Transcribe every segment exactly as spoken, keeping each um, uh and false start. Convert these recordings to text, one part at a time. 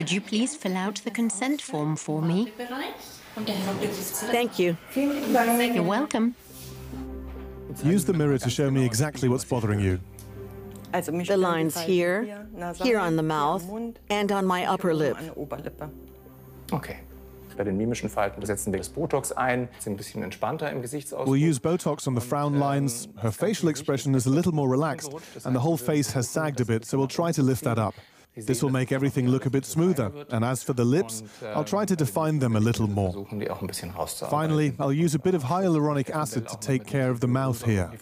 Could you please fill out the consent form for me? Thank you. You're welcome. Use the mirror to show me exactly what's bothering you. The lines here, here on the mouth, and on my upper lip. Okay. Bei den mimischen Falten setzen wir das Botox ein, sind ein bisschen entspannter im Gesichtsausdruck. We'll use Botox on the frown lines. Her facial expression is a little more relaxed, and the whole face has sagged a bit, so we'll try to lift that up. This will make everything look a bit smoother. And as for the lips, I'll try to define them a little more. Finally, I'll use a bit of hyaluronic acid to take care of the mouth here.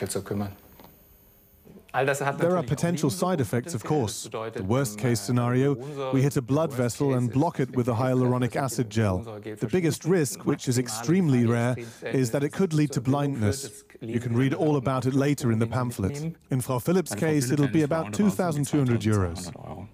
There are potential side effects, of course. The worst-case scenario, we hit a blood vessel and block it with a hyaluronic acid gel. The biggest risk, which is extremely rare, is that it could lead to blindness. You can read all about it later in the pamphlet. In Frau Philipp's case, it'll be about two thousand two hundred euros.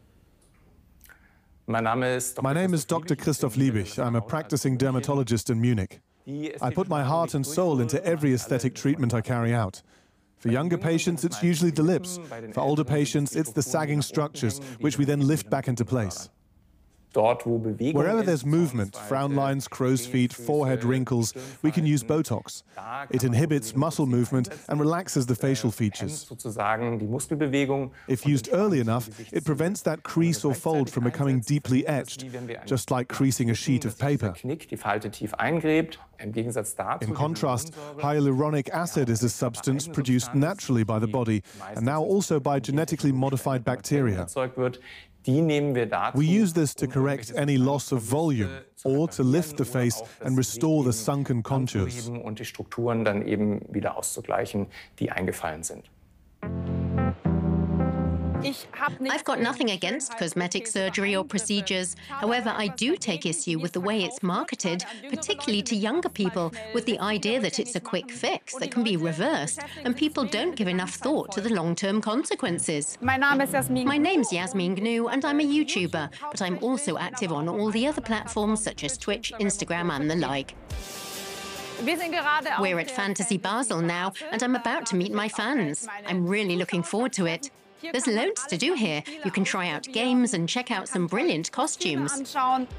My name is Doctor Christoph Liebig. I'm a practicing dermatologist in Munich. I put my heart and soul into every aesthetic treatment I carry out. For younger patients, it's usually the lips. For older patients, it's the sagging structures, which we then lift back into place. Wherever there's movement, frown lines, crow's feet, forehead wrinkles, we can use Botox. It inhibits muscle movement and relaxes the facial features. If used early enough, it prevents that crease or fold from becoming deeply etched, just like creasing a sheet of paper. In contrast, hyaluronic acid is a substance produced naturally by the body and now also by genetically modified bacteria. We use this to correct any loss of volume or to lift the face and restore the sunken contours. I've got nothing against cosmetic surgery or procedures. However, I do take issue with the way it's marketed, particularly to younger people, with the idea that it's a quick fix that can be reversed, and people don't give enough thought to the long-term consequences. My name's Yasmin Gnu, and I'm a YouTuber, but I'm also active on all the other platforms such as Twitch, Instagram, and the like. We're at Fantasy Basel now, and I'm about to meet my fans. I'm really looking forward to it. There's loads to do here. You can try out games and check out some brilliant costumes.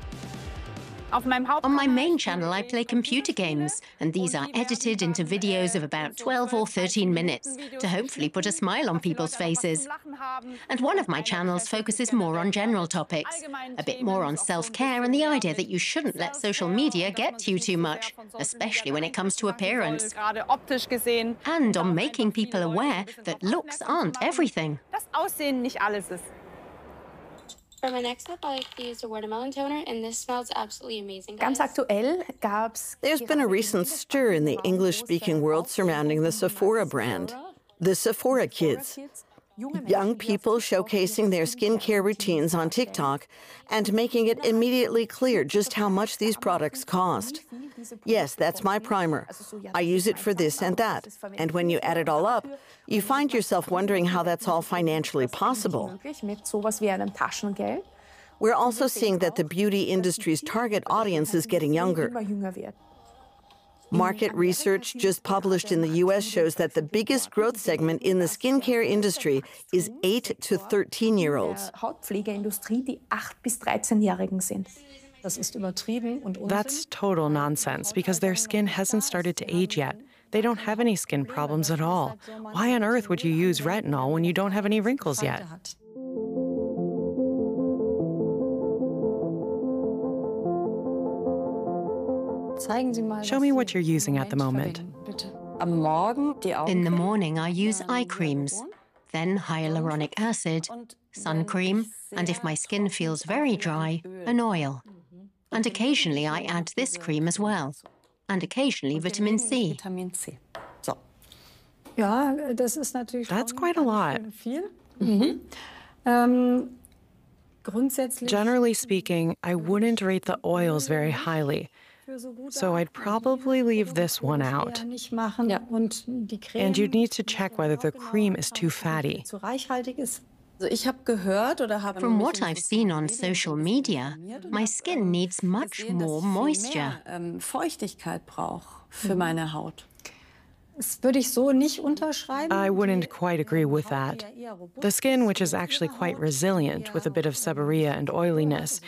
On my main channel, I play computer games, and these are edited into videos of about twelve or thirteen minutes to hopefully put a smile on people's faces. And one of my channels focuses more on general topics, a bit more on self-care and the idea that you shouldn't let social media get to you too much, especially when it comes to appearance, and on making people aware that looks aren't everything. For my next step, I like to use a watermelon toner, and this smells absolutely amazing, guys. Ganz aktuell gab's There's been a recent stir in the English-speaking world surrounding the Sephora brand. The Sephora Kids. Young people showcasing their skincare routines on TikTok and making it immediately clear just how much these products cost. Yes, that's my primer. I use it for this and that. And when you add it all up, you find yourself wondering how that's all financially possible. We're also seeing that the beauty industry's target audience is getting younger. Market research just published in the U S shows that the biggest growth segment in the skincare industry is eight to thirteen-year-olds. That's total nonsense because their skin hasn't started to age yet. They don't have any skin problems at all. Why on earth would you use retinol when you don't have any wrinkles yet? Show me what you're using at the moment. In the morning, I use eye creams, then hyaluronic acid, sun cream, and if my skin feels very dry, an oil. And occasionally I add this cream as well, and occasionally vitamin C. That's quite a lot. Generally speaking, I wouldn't rate the oils very highly. So I'd probably leave this one out. And you'd need to check whether the cream is too fatty. From what I've seen on social media, my skin needs much more moisture. I wouldn't quite agree with that. The skin, which is actually quite resilient with a bit of seborrhea and oiliness,